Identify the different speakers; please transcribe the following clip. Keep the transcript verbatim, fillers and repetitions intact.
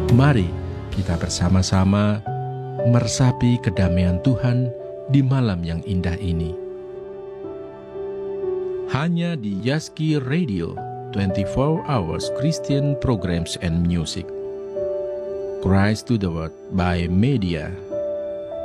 Speaker 1: Mari kita bersama-sama meresapi kedamaian Tuhan di malam yang indah ini. Hanya di Yaski Radio, twenty-four hours Christian programs and music. Christ to the World by Media.